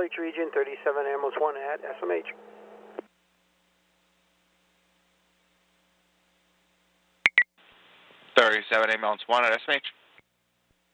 Triple H region, 37 ambulance 1 at SMH. '37 ambulance 1 at SMH.